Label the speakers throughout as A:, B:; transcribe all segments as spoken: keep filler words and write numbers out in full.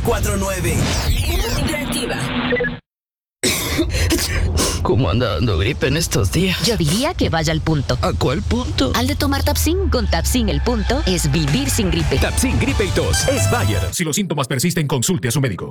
A: cuatro nueve.
B: Interactiva.
C: ¿Cómo anda dando gripe en estos días?
D: Yo diría que vaya al punto.
C: ¿A cuál punto?
D: Al de tomar Tapsin. Con Tapsin el punto es vivir sin gripe.
E: Tapsin gripe y tos es Bayer. Si los síntomas persisten, consulte a su médico.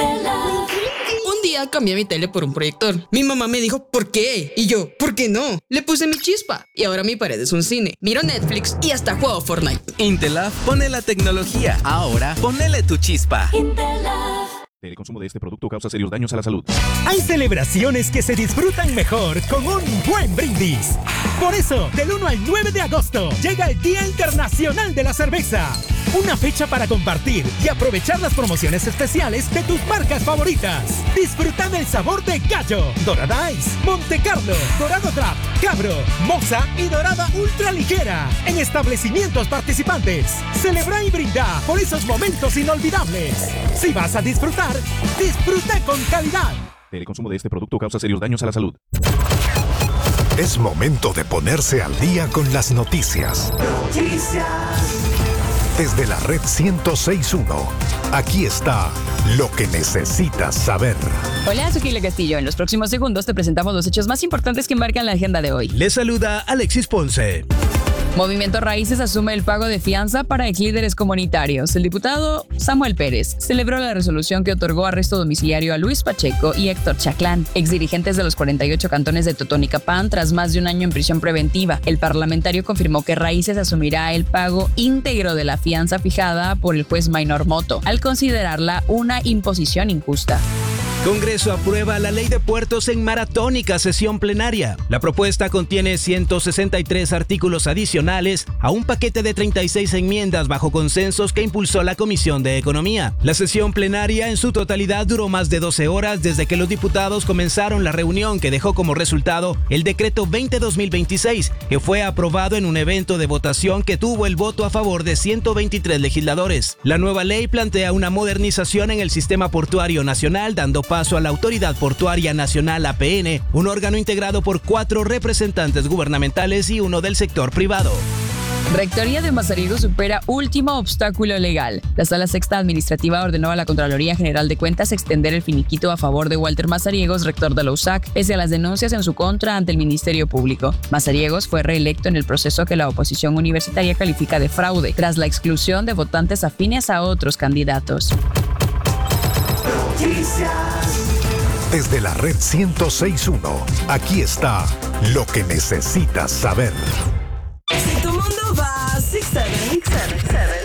F: Un día cambié mi tele por un proyector. Mi mamá me dijo, ¿por qué? Y yo, ¿por qué no? Le puse mi chispa y ahora mi pared es un cine. Miro Netflix y hasta juego Fortnite.
A: Intelaf pone la tecnología. Ahora ponele tu chispa.
E: El consumo de este producto causa serios daños a la salud.
G: Hay celebraciones que se disfrutan mejor con un buen brindis. Por eso, del uno al nueve de agosto, llega el Día Internacional de la Cerveza. Una fecha para compartir y aprovechar las promociones especiales de tus marcas favoritas. Disfruta del sabor de Gallo, Dorada Ice, Monte Carlo, Dorado Draft, Cabro, Moza y Dorada Ultra Ligera. En establecimientos participantes. Celebra y brinda por esos momentos inolvidables. Si vas a disfrutar, disfruta con calidad.
E: El consumo de este producto causa serios daños a la salud.
H: Es momento de ponerse al día con las noticias.
A: Noticias.
H: Desde la red ciento seis punto uno, aquí está lo que necesitas saber.
I: Hola, soy Kile Castillo. En los próximos segundos te presentamos los hechos más importantes que marcan la agenda de hoy.
J: Les saluda Alexis Ponce.
I: Movimiento Raíces asume el pago de fianza para exlíderes comunitarios. El diputado Samuel Pérez celebró la resolución que otorgó arresto domiciliario a Luis Pacheco y Héctor Chaclán, exdirigentes de los cuarenta y ocho cantones de Totonicapán, tras más de un año en prisión preventiva. El parlamentario confirmó que Raíces asumirá el pago íntegro de la fianza fijada por el juez Maynor Moto, al considerarla una imposición injusta.
J: Congreso aprueba la ley de puertos en maratónica sesión plenaria. La propuesta contiene ciento sesenta y tres artículos adicionales a un paquete de treinta y seis enmiendas bajo consensos que impulsó la Comisión de Economía. La sesión plenaria en su totalidad duró más de doce horas desde que los diputados comenzaron la reunión, que dejó como resultado el decreto veinte barra dos mil veintiséis, que fue aprobado en un evento de votación que tuvo el voto a favor de ciento veintitrés legisladores. La nueva ley plantea una modernización en el sistema portuario nacional, dando paso a la Autoridad Portuaria Nacional A P N, un órgano integrado por cuatro representantes gubernamentales y uno del sector privado.
I: Rectoría de Mazariegos supera último obstáculo legal. La Sala Sexta Administrativa ordenó a la Contraloría General de Cuentas extender el finiquito a favor de Walter Mazariegos, rector de la U S A C, pese a las denuncias en su contra ante el Ministerio Público. Mazariegos fue reelecto en el proceso que la oposición universitaria califica de fraude, tras la exclusión de votantes afines a otros candidatos.
H: Desde la red ciento seis punto uno, aquí está lo que necesitas saber.
B: Si tu mundo va six seven, six seven, seven,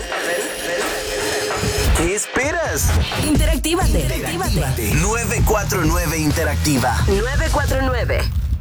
A: ¿Qué esperas?
B: Interactívate. Interactívate.
A: nueve cuatro nueve Interactiva.
B: nueve cuatro nueve.